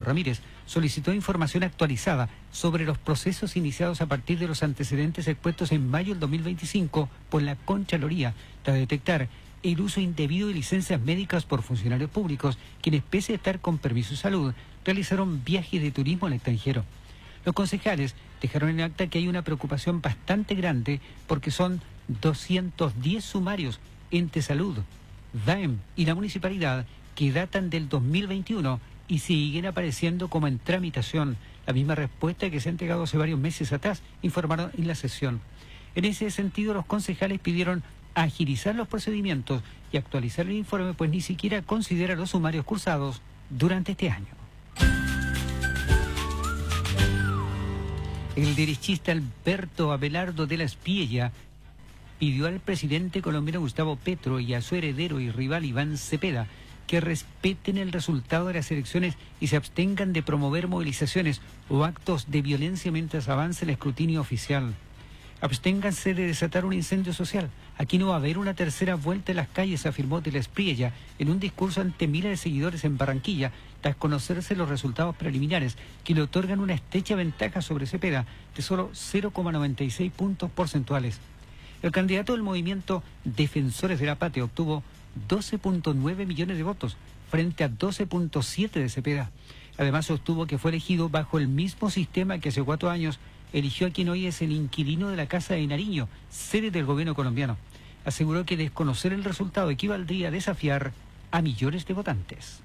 Ramírez, solicitó información actualizada sobre los procesos iniciados a partir de los antecedentes expuestos en mayo del 2025 por la Contraloría tras detectar el uso indebido de licencias médicas por funcionarios públicos, quienes, pese a estar con permiso de salud, realizaron viajes de turismo al extranjero. Los concejales dejaron en acta que hay una preocupación bastante grande porque son 210 sumarios entre Salud, DAEM y la municipalidad que datan del 2021 y siguen apareciendo como en tramitación. La misma respuesta que se ha entregado hace varios meses atrás, informaron en la sesión. En ese sentido, los concejales pidieron agilizar los procedimientos y actualizar el informe, pues ni siquiera considera los sumarios cursados durante este año. El derechista Alberto Abelardo de la Espiella pidió al presidente colombiano Gustavo Petro y a su heredero y rival Iván Cepeda que respeten el resultado de las elecciones y se abstengan de promover movilizaciones o actos de violencia mientras avance el escrutinio oficial. Absténganse de desatar un incendio social. Aquí no va a haber una tercera vuelta en las calles, afirmó de la Espriella en un discurso ante miles de seguidores en Barranquilla, tras conocerse los resultados preliminares que le otorgan una estrecha ventaja sobre Cepeda de solo 0,96 puntos porcentuales. El candidato del movimiento Defensores de la Patria obtuvo 12,9 millones de votos frente a 12,7 de Cepeda. Además, sostuvo que fue elegido bajo el mismo sistema que hace 4 años eligió a quien hoy es el inquilino de la Casa de Nariño, sede del gobierno colombiano. Aseguró que desconocer el resultado equivaldría a desafiar a millones de votantes.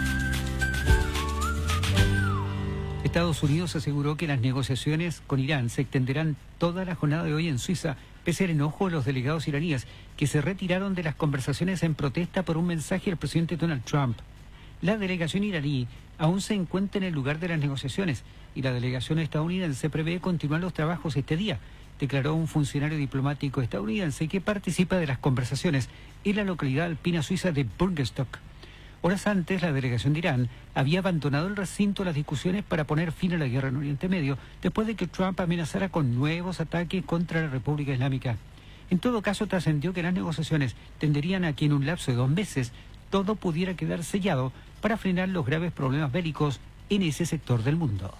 Estados Unidos aseguró que las negociaciones con Irán se extenderán toda la jornada de hoy en Suiza, pese al enojo de los delegados iraníes que se retiraron de las conversaciones en protesta por un mensaje del presidente Donald Trump. La delegación iraní aún se encuentra en el lugar de las negociaciones y la delegación estadounidense prevé continuar los trabajos este día, declaró un funcionario diplomático estadounidense que participa de las conversaciones en la localidad alpina suiza de Bürgenstock. Horas antes, la delegación de Irán había abandonado el recinto de las discusiones para poner fin a la guerra en Oriente Medio, después de que Trump amenazara con nuevos ataques contra la República Islámica. En todo caso, trascendió que las negociaciones tenderían a que en un lapso de 2 meses todo pudiera quedar sellado para frenar los graves problemas bélicos en ese sector del mundo.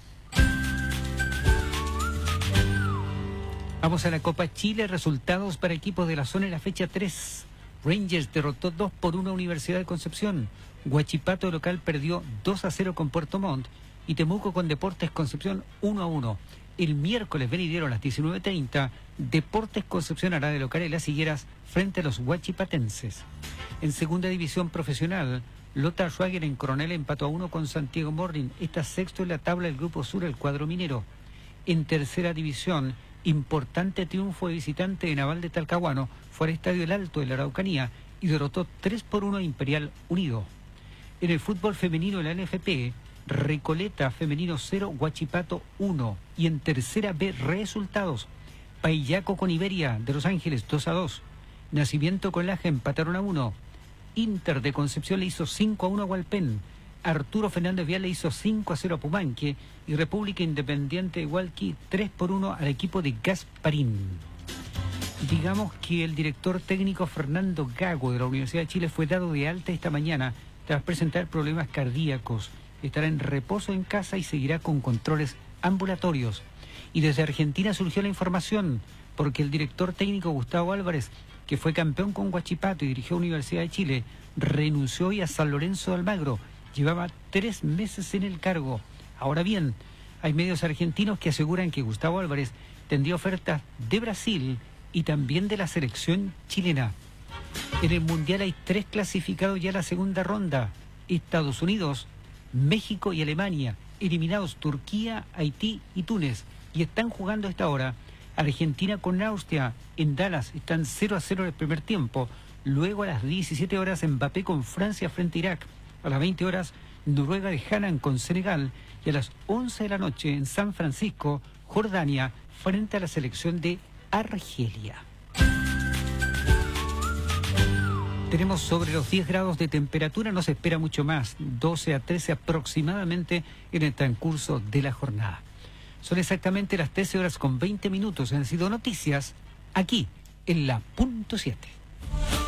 Vamos a la Copa Chile, resultados para equipos de la zona en la fecha 3. Rangers derrotó 2-1 a Universidad de Concepción. Huachipato local perdió 2-0 con Puerto Montt y Temuco con Deportes Concepción 1-1. El miércoles venidero a las 19:30, Deportes Concepción hará de local en Las Higueras frente a los huachipatenses. En segunda división profesional, Lota Schwager en Coronel empató a 1 con Santiago Morning. Está sexto en la tabla del Grupo Sur, el cuadro minero. En tercera división, importante triunfo de visitante de Naval de Talcahuano fue al Estadio El Alto de la Araucanía y derrotó 3-1 a Imperial Unido. En el fútbol femenino de la NFP, Recoleta femenino 0, Huachipato 1. Y en tercera B, resultados: Paillaco con Iberia de Los Ángeles 2-2. Nacimiento con Laja empataron a 1. Inter de Concepción le hizo 5-1 a Hualpén. Arturo Fernández Vial le hizo 5-0 a Pumanque y República Independiente de Hualqui 3-1 al equipo de Gasparín. Digamos que el director técnico Fernando Gago de la Universidad de Chile fue dado de alta esta mañana tras presentar problemas cardíacos. Estará en reposo en casa y seguirá con controles ambulatorios. Y desde Argentina surgió la información porque el director técnico Gustavo Álvarez, que fue campeón con Huachipato y dirigió Universidad de Chile, renunció hoy a San Lorenzo de Almagro. Llevaba 3 meses en el cargo. Ahora bien, hay medios argentinos que aseguran que Gustavo Álvarez tendría ofertas de Brasil y también de la selección chilena. En el Mundial hay 3 clasificados ya a la segunda ronda: Estados Unidos, México y Alemania. Eliminados Turquía, Haití y Túnez. Y están jugando a esta hora Argentina con Austria en Dallas. Están 0-0 en el primer tiempo. Luego a las 17 horas Mbappé con Francia frente a Irak. A las 20 horas Noruega de Haaland con Senegal. Y a las 11 de la noche en San Francisco, Jordania, frente a la selección de Argelia. Tenemos sobre los 10 grados de temperatura, no se espera mucho más, 12 a 13 aproximadamente en el transcurso de la jornada. Son exactamente las 13 horas con 20 minutos. Han sido noticias aquí en la punto 7.